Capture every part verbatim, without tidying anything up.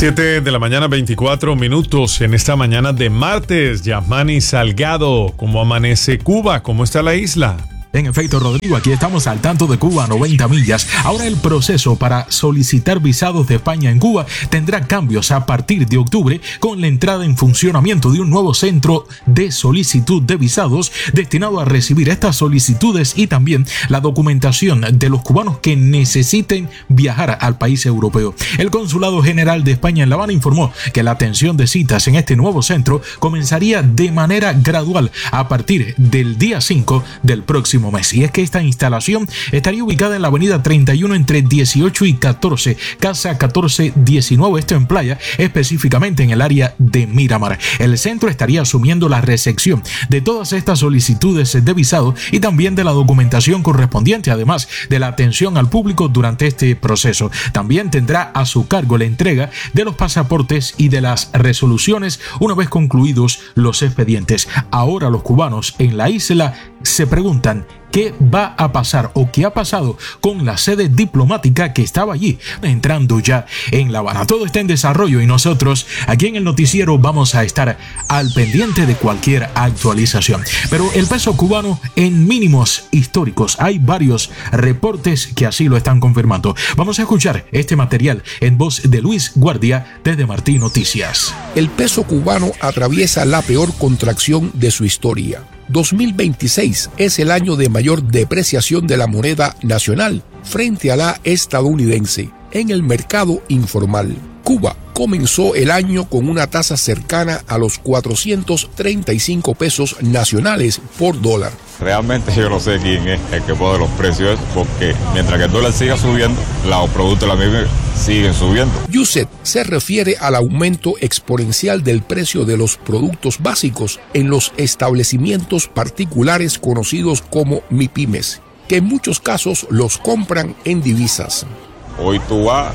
siete de la mañana, veinticuatro minutos en esta mañana de martes. Yasmani Salgado, ¿cómo amanece Cuba? ¿Cómo está la isla? En efecto, Rodrigo, aquí estamos al tanto de Cuba a noventa millas. Ahora el proceso para solicitar visados de España en Cuba tendrá cambios a partir de octubre con la entrada en funcionamiento de un nuevo centro de solicitud de visados destinado a recibir estas solicitudes y también la documentación de los cubanos que necesiten viajar al país europeo. El Consulado General de España en La Habana informó que la atención de citas en este nuevo centro comenzaría de manera gradual a partir del día cinco del próximo mes. Y es que esta instalación estaría ubicada en la avenida treinta y uno entre dieciocho y catorce, casa catorce diecinueve, esto en Playa, específicamente en el área de Miramar. El centro estaría asumiendo la recepción de todas estas solicitudes de visado y también de la documentación correspondiente, además de la atención al público durante este proceso. También tendrá a su cargo la entrega de los pasaportes y de las resoluciones una vez concluidos los expedientes. Ahora los cubanos en la isla se preguntan qué va a pasar o qué ha pasado con la sede diplomática que estaba allí, entrando ya en La Habana. Todo está en desarrollo y nosotros aquí en el noticiero vamos a estar al pendiente de cualquier actualización. Pero el peso cubano en mínimos históricos, hay varios reportes que así lo están confirmando. Vamos a escuchar este material en voz de Luis Guardia desde Martí Noticias. El peso cubano atraviesa la peor contracción de su historia. dos mil veintiséis es el año de mayor depreciación de la moneda nacional frente a la estadounidense en el mercado informal. Cuba comenzó el año con una tasa cercana a los cuatrocientos treinta y cinco pesos nacionales por dólar. Realmente yo no sé quién es el que pone los precios, porque mientras que el dólar siga subiendo, los productos de la misma siguen subiendo. Yuset se refiere al aumento exponencial del precio de los productos básicos en los establecimientos particulares conocidos como MIPYMES, que en muchos casos los compran en divisas. Hoy tú vas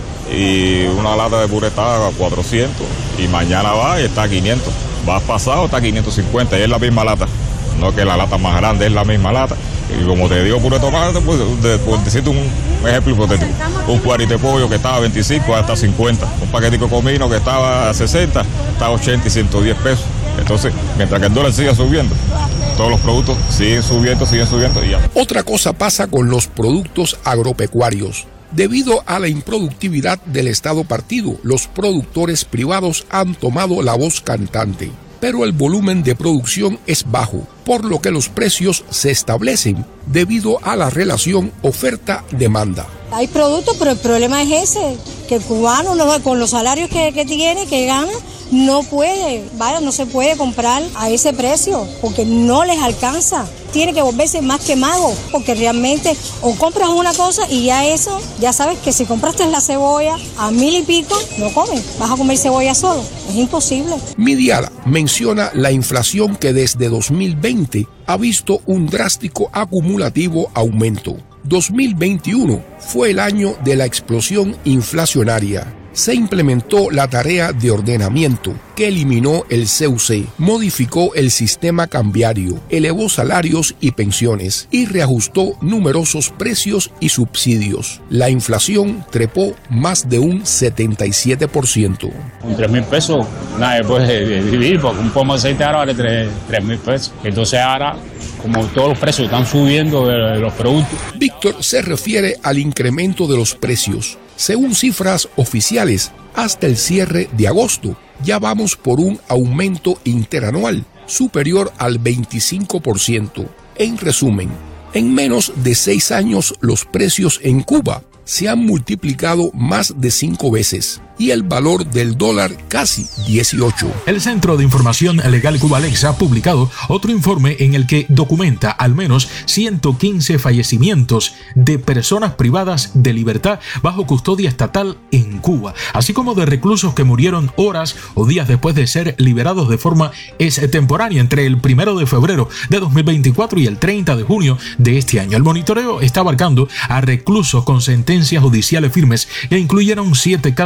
y una lata de puré está a cuatrocientos y mañana vas y está a quinientos. Vas pasado, está a quinientos cincuenta y es la misma lata. No que la lata más grande es la misma lata. Y como te digo puré de tomate, pues por decirte un ejemplo hipotético, un cuarito de pollo que estaba a veinticinco hasta cincuenta. Un paquetico de comino que estaba a sesenta, está a ochenta y ciento diez pesos. Entonces, mientras que el dólar siga subiendo, todos los productos siguen subiendo, siguen subiendo y ya. Otra cosa pasa con los productos agropecuarios. Debido a la improductividad del Estado partido, los productores privados han tomado la voz cantante, pero el volumen de producción es bajo, por lo que los precios se establecen debido a la relación oferta-demanda. Hay productos, pero el problema es ese, que el cubano no, con los salarios que, que tiene, que gana, no puede, vaya, no se puede comprar a ese precio, porque no les alcanza. Tiene que volverse más que mago, porque realmente o compras una cosa y ya eso, ya sabes que si compraste la cebolla a mil y pico, no comes, vas a comer cebolla solo, es imposible. Midiala menciona la inflación que desde dos mil veinte ha visto un drástico acumulativo aumento. dos mil veintiuno fue el año de la explosión inflacionaria. Se implementó la tarea de ordenamiento que eliminó el C U C, modificó el sistema cambiario, elevó salarios y pensiones y reajustó numerosos precios y subsidios. La inflación trepó más de un setenta y siete por ciento. Con tres mil pesos nadie puede vivir porque un pomo de aceite ahora vale tres mil pesos. Entonces ahora, como todos los precios están subiendo de los productos. Víctor se refiere al incremento de los precios. Según cifras oficiales, hasta el cierre de agosto, ya vamos por un aumento interanual superior al veinticinco por ciento. En resumen, en menos de seis años los precios en Cuba se han multiplicado más de cinco veces y el valor del dólar casi dieciocho. El Centro de Información Legal Cubalex ha publicado otro informe en el que documenta al menos ciento quince fallecimientos de personas privadas de libertad bajo custodia estatal en Cuba, así como de reclusos que murieron horas o días después de ser liberados de forma extemporánea entre el primero de febrero de dos mil veinticuatro y el treinta de junio de este año. El monitoreo está abarcando a reclusos con sentencias judiciales firmes que incluyeron siete casos de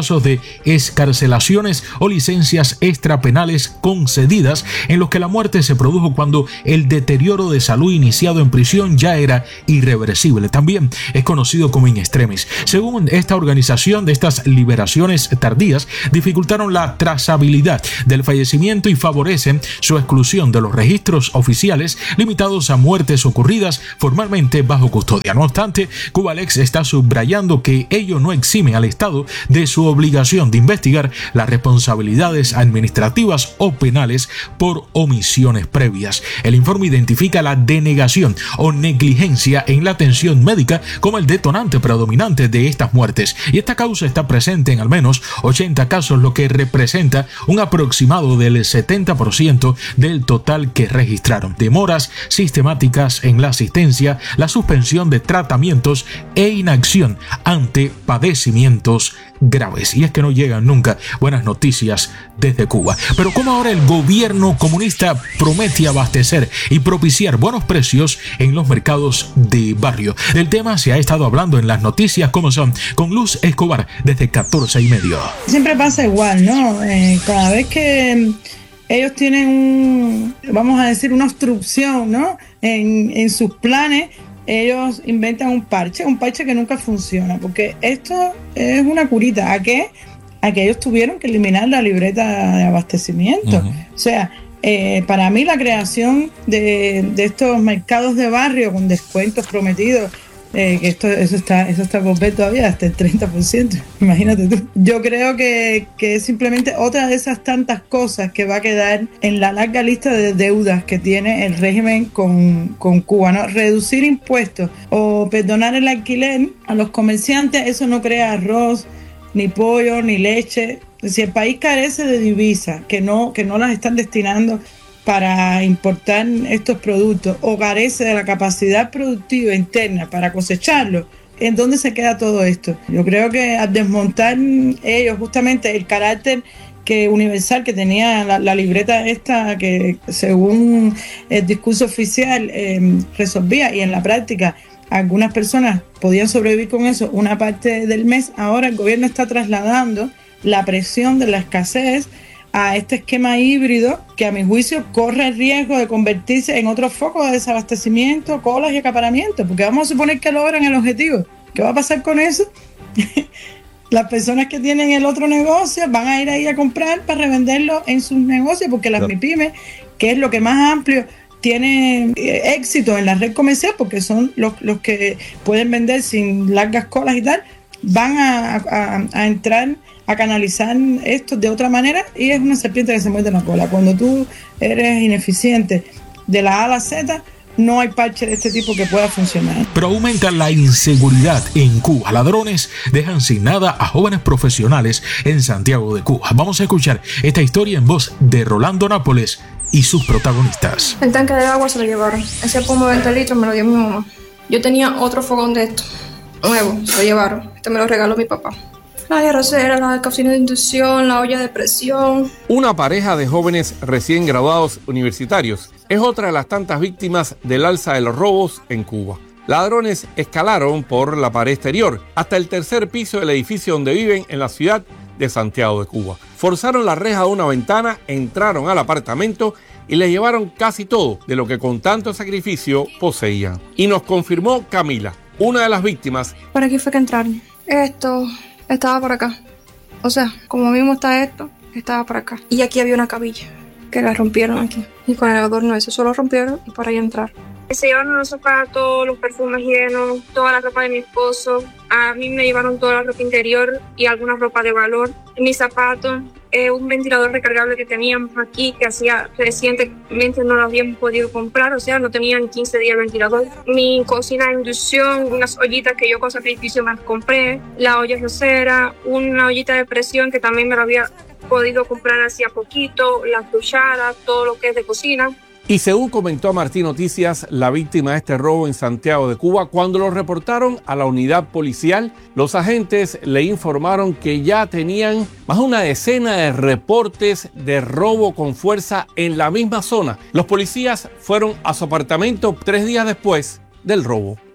excarcelaciones o licencias extrapenales concedidas en los que la muerte se produjo cuando el deterioro de salud iniciado en prisión ya era irreversible. También es conocido como in extremis. Según esta organización, de estas liberaciones tardías dificultaron la trazabilidad del fallecimiento y favorecen su exclusión de los registros oficiales limitados a muertes ocurridas formalmente bajo custodia. No obstante, Cubalex está subrayando que ello no exime al Estado de su obligación de investigar las responsabilidades administrativas o penales por omisiones previas. El informe identifica la denegación o negligencia en la atención médica como el detonante predominante de estas muertes, y esta causa está presente en al menos ochenta casos, lo que representa un aproximado del setenta por ciento del total que registraron. Demoras sistemáticas en la asistencia, la suspensión de tratamientos e inacción ante padecimientos graves. Y es que no llegan nunca buenas noticias desde Cuba. Pero como ahora el gobierno comunista promete abastecer y propiciar buenos precios en los mercados de barrio. Del tema se ha estado hablando en las noticias como son, con Luz Escobar desde catorce y medio. Siempre pasa igual, ¿no? Eh, cada vez que ellos tienen un, vamos a decir, una obstrucción, ¿no? En, en sus planes, ellos inventan un parche, un parche que nunca funciona, porque esto es una curita. ¿A qué? A que ellos tuvieron que eliminar la libreta de abastecimiento. Uh-huh. O sea, eh, para mí la creación de, de estos mercados de barrio con descuentos prometidos, eh, que esto eso está eso está por ver todavía hasta el treinta por ciento, imagínate tú. Yo creo que, que es simplemente otra de esas tantas cosas que va a quedar en la larga lista de deudas que tiene el régimen con, con Cuba, ¿no? Reducir impuestos o perdonar el alquiler a los comerciantes, eso no crea arroz, ni pollo, ni leche. Si el país carece de divisas, que no, que no las están destinando para importar estos productos, o carece de la capacidad productiva interna para cosecharlos, ¿en dónde se queda todo esto? Yo creo que al desmontar ellos justamente el carácter que universal que tenía la, la libreta esta, que según el discurso oficial eh, resolvía, y en la práctica algunas personas podían sobrevivir con eso una parte del mes, ahora el gobierno está trasladando la presión de la escasez a este esquema híbrido que a mi juicio corre el riesgo de convertirse en otro foco de desabastecimiento, colas y acaparamiento, porque vamos a suponer que logran el objetivo. ¿Qué va a pasar con eso? Las personas que tienen el otro negocio van a ir ahí a comprar para revenderlo en sus negocios, porque las claro. MIPYMES, que es lo que más amplio tiene éxito en la red comercial, porque son los, los que pueden vender sin largas colas y tal, van a, a, a entrar a canalizar esto de otra manera, y es una serpiente que se muerde en la cola. Cuando tú eres ineficiente de la A a la Z, no hay parche de este tipo que pueda funcionar. Pero aumenta la inseguridad en Cuba. Ladrones dejan sin nada a jóvenes profesionales en Santiago de Cuba. Vamos a escuchar esta historia en voz de Rolando Nápoles y sus protagonistas. El tanque de agua se lo llevaron. Ese pomo de veinte litros me lo dio mi mamá. Yo tenía otro fogón de esto, nuevo, se lo llevaron. Este me lo regaló mi papá. La arrocera, la cocina de inducción, la olla de presión. Una pareja de jóvenes recién graduados universitarios es otra de las tantas víctimas del alza de los robos en Cuba. Ladrones escalaron por la pared exterior hasta el tercer piso del edificio donde viven en la ciudad de Santiago de Cuba. Forzaron la reja de una ventana, entraron al apartamento y les llevaron casi todo de lo que con tanto sacrificio poseían. Y nos confirmó Camila, una de las víctimas. ¿Por aquí fue que entraron? Esto estaba por acá. O sea, como mismo está esto, estaba por acá. Y aquí había una cabilla que la rompieron aquí. Y con el adorno ese solo rompieron y por ahí entraron. Se llevaron los zapatos, los perfumes llenos, toda la ropa de mi esposo. A mí me llevaron toda la ropa interior y alguna ropa de valor. Mis zapatos, eh, un ventilador recargable que teníamos aquí, que hacía recientemente no lo habíamos podido comprar, o sea, no tenían quince días el ventilador. Mi cocina de inducción, unas ollitas que yo con sacrificio me las compré, la olla rosera, una ollita de presión que también me la había podido comprar hacía poquito, las cucharas, todo lo que es de cocina. Y según comentó a Martín Noticias, la víctima de este robo en Santiago de Cuba, cuando lo reportaron a la unidad policial, los agentes le informaron que ya tenían más de una decena de reportes de robo con fuerza en la misma zona. Los policías fueron a su apartamento tres días después del robo.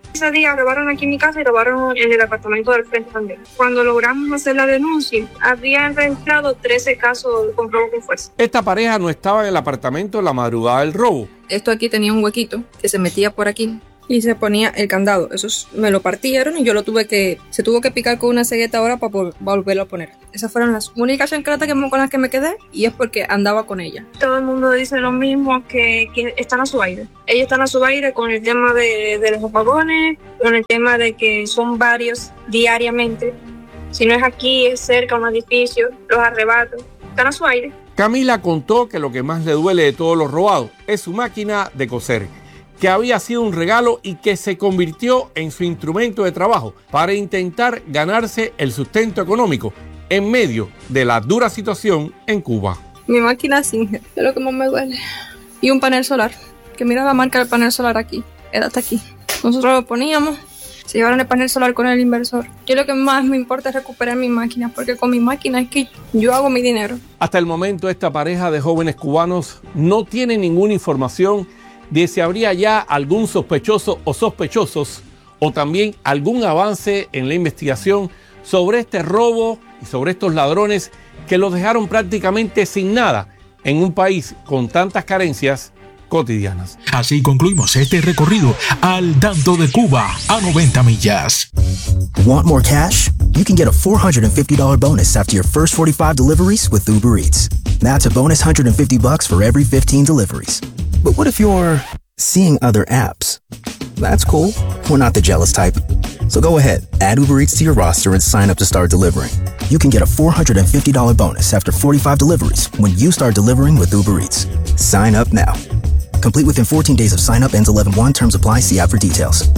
Ese día robaron aquí en mi casa y robaron en el apartamento del frente también. Cuando logramos hacer la denuncia, habían registrado trece casos con robo con fuerza. Esta pareja no estaba en el apartamento en la madrugada del robo. Esto aquí tenía un huequito que se metía por aquí y se ponía el candado. Eso me lo partieron y yo lo tuve que... Se tuvo que picar con una cegueta ahora para volverlo a poner. Esas fueron las únicas chancletas que, con las que me quedé y es porque andaba con ella. Todo el mundo dice lo mismo, que, que están a su aire. Ellos están a su aire con el tema de, de los apagones, con el tema de que son varios diariamente. Si no es aquí, es cerca a un edificio, los arrebatos. Están a su aire. Camila contó que lo que más le duele de todos los robados es su máquina de coser, que había sido un regalo y que se convirtió en su instrumento de trabajo para intentar ganarse el sustento económico en medio de la dura situación en Cuba. Mi máquina Singer es lo que más me duele. Y un panel solar, que mira la marca del panel solar aquí, era hasta aquí. Nosotros lo poníamos, se llevaron el panel solar con el inversor. Yo lo que más me importa es recuperar mi máquina, porque con mi máquina es que yo hago mi dinero. Hasta el momento esta pareja de jóvenes cubanos no tiene ninguna información de si habría ya algún sospechoso o sospechosos o también algún avance en la investigación sobre este robo y sobre estos ladrones que los dejaron prácticamente sin nada en un país con tantas carencias cotidianas. Así concluimos este recorrido al tanto de Cuba a noventa millas. Want more cash? You can get a four hundred fifty dollars bonus after your first forty-five deliveries with Uber Eats. That's a bonus one hundred fifty bucks for every fifteen deliveries. But what if you're seeing other apps? That's cool. We're not the jealous type. So go ahead, add Uber Eats to your roster and sign up to start delivering. You can get a four hundred fifty dollars bonus after forty-five deliveries when you start delivering with Uber Eats. Sign up now. Complete within fourteen days of sign up, ends eleven one. Terms apply. See app for details.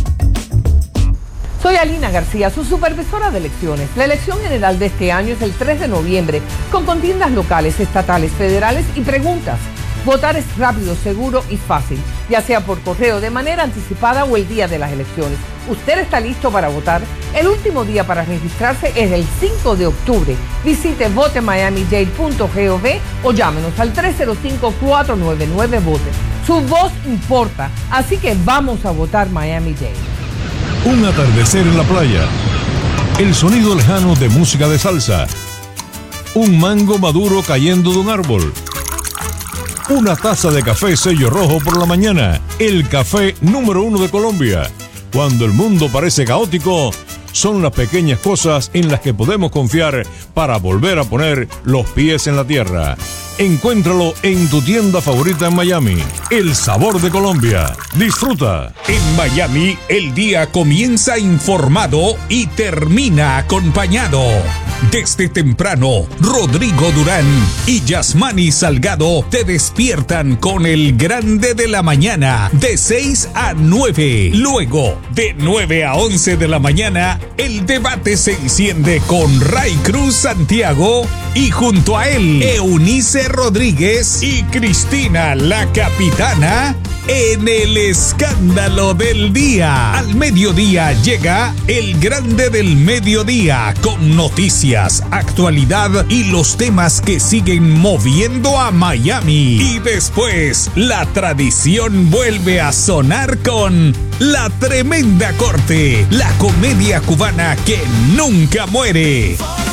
Soy Alina García, su supervisora de elecciones. La elección general de este año es el tres de noviembre, con contiendas locales, estatales, federales y preguntas. Votar es rápido, seguro y fácil, ya sea por correo, de manera anticipada o el día de las elecciones. ¿Usted está listo para votar? El último día para registrarse es el cinco de octubre. Visite vote miami dade punto gov o llámenos al tres cero cinco, cuatro nueve nueve, vote. Su voz importa, así que vamos a votar Miami-Dade. Un atardecer en la playa, el sonido lejano de música de salsa, un mango maduro cayendo de un árbol, una taza de café sello rojo por la mañana, el café número uno de Colombia. Cuando el mundo parece caótico, son las pequeñas cosas en las que podemos confiar para volver a poner los pies en la tierra. Encuéntralo en tu tienda favorita en Miami. El sabor de Colombia. Disfruta. En Miami, el día comienza informado y termina acompañado. Desde temprano, Rodrigo Durán y Yasmani Salgado te despiertan con el grande de la mañana de seis a nueve. Luego, de nueve a once de la mañana, el debate se enciende con Ray Cruz Santiago y junto a él, Eunice Rodríguez y Cristina la Capitana en el escándalo del día. Al mediodía llega el grande del mediodía con noticias, actualidad y los temas que siguen moviendo a Miami. Y después, la tradición vuelve a sonar con La Tremenda Corte, la comedia cubana que nunca muere.